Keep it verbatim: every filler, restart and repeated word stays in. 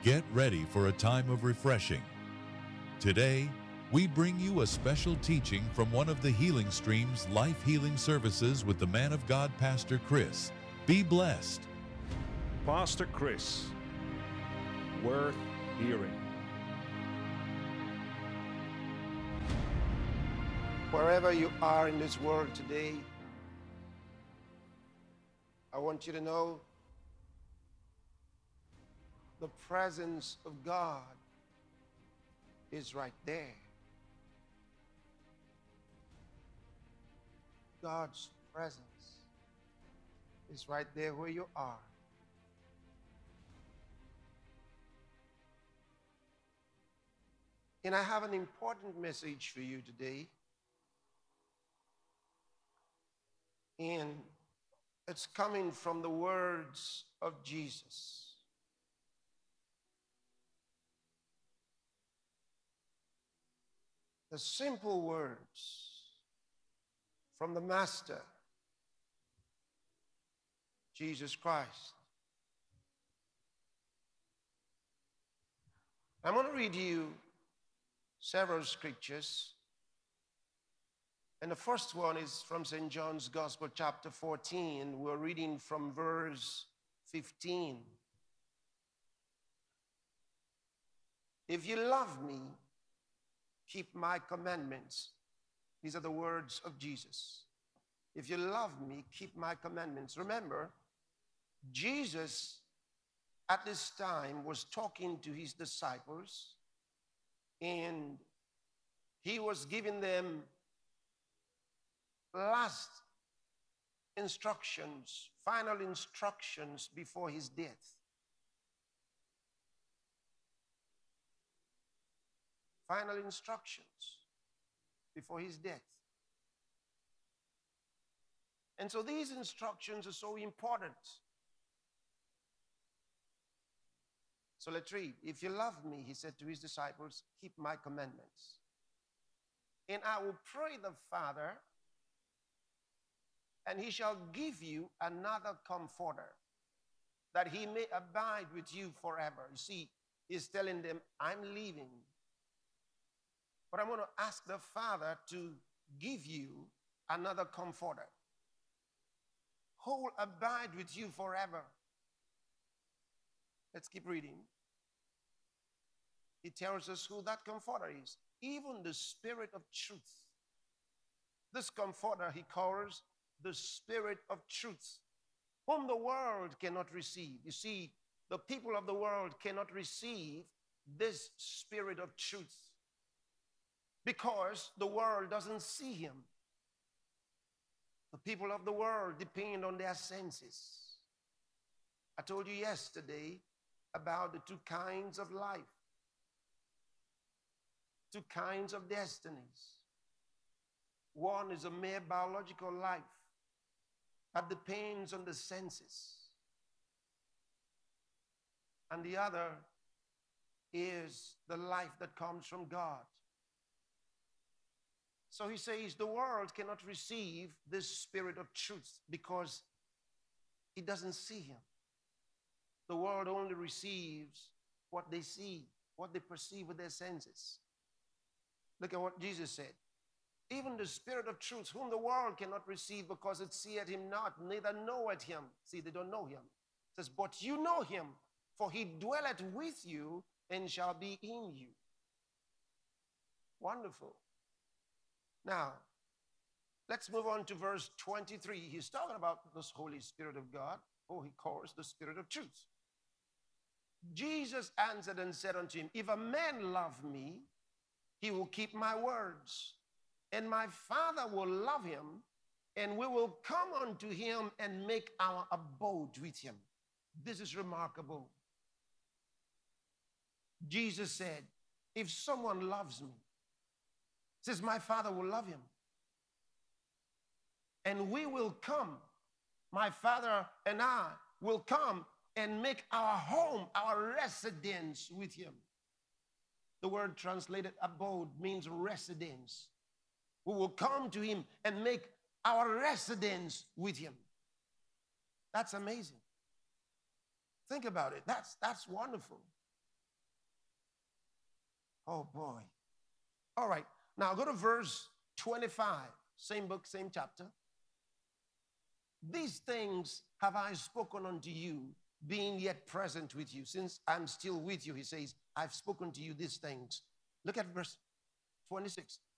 Get ready for a time of refreshing. Today, we bring you a special teaching from one of the Healing Stream's life healing services with the man of God, Pastor Chris. Be blessed. Pastor Chris, worth hearing. Wherever you are in this world today, I want you to know the presence of God is right there. God's presence is right there where you are. And I have an important message for you today. And it's coming from the words of Jesus. The simple words from the Master, Jesus Christ. I'm going to read you several scriptures. And the first one is from Saint John's Gospel, chapter fourteen. We're reading from verse fifteen. If you love me, keep my commandments. These are the words of Jesus. If you love me, keep my commandments. Remember, Jesus at this time was talking to his disciples, and he was giving them last instructions, final instructions before his death. Final instructions before his death. And so these instructions are so important. So let's read. If you love me, he said to his disciples, keep my commandments. And I will pray the Father, and he shall give you another comforter, that he may abide with you forever. You see, he's telling them, I'm leaving, but I'm going to ask the Father to give you another comforter who will abide with you forever. Let's keep reading. He tells us who that comforter is. Even the Spirit of truth. This comforter he calls the Spirit of truth, whom the world cannot receive. You see, the people of the world cannot receive this Spirit of truth because the world doesn't see him. The people of the world depend on their senses. I told you yesterday about the two kinds of life, two kinds of destinies. One is a mere biological life that depends on the senses. And the other is the life that comes from God. So he says the world cannot receive this Spirit of truth because it doesn't see him. The world only receives what they see, what they perceive with their senses. Look at what Jesus said. Even the Spirit of truth, whom the world cannot receive because it seeth him not, neither knoweth him. See, they don't know him. It says, but you know him, for he dwelleth with you and shall be in you. Wonderful. Now, let's move on to verse twenty-three. He's talking about this Holy Spirit of God, who he calls the Spirit of truth. Jesus answered and said unto him, if a man love me, he will keep my words, and my Father will love him, and we will come unto him and make our abode with him. This is remarkable. Jesus said, if someone loves me, says my Father will love him, and we will come, my Father and I will come and make our home, our residence with him. The word translated abode means residence. We will come to him and make our residence with him. That's amazing. Think about it. That's, that's wonderful. Oh boy. All right. Now go to verse twenty-five. Same book, same chapter. These things have I spoken unto you, being yet present with you. Since I'm still with you, he says, I've spoken to you these things. Look at verse twenty-six.